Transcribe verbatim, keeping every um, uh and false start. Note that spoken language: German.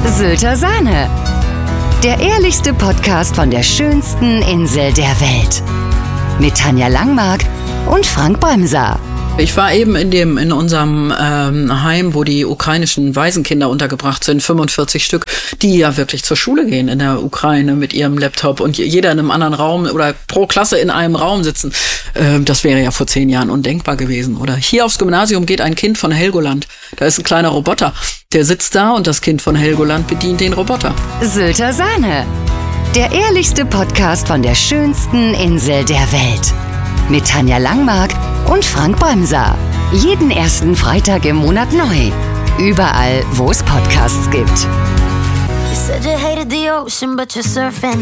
Sylter Sahne. Der ehrlichste Podcast von der schönsten Insel der Welt. Mit Tanja Langmark und Frank Bremser. Ich war eben in dem in unserem ähm, Heim, wo die ukrainischen Waisenkinder untergebracht sind, fünfundvierzig Stück, die ja wirklich zur Schule gehen in der Ukraine mit ihrem Laptop und jeder in einem anderen Raum oder pro Klasse in einem Raum sitzen. Ähm, das wäre ja vor zehn Jahren undenkbar gewesen. Oder hier aufs Gymnasium geht ein Kind von Helgoland. Da ist ein kleiner Roboter, der sitzt da und das Kind von Helgoland bedient den Roboter. Sylter Sahne. Der ehrlichste Podcast von der schönsten Insel der Welt. Mit Tanja Langmark und Frank Bremser. Jeden ersten Freitag im Monat neu. Überall, wo es Podcasts gibt. You said you hated the ocean, but you're surfing.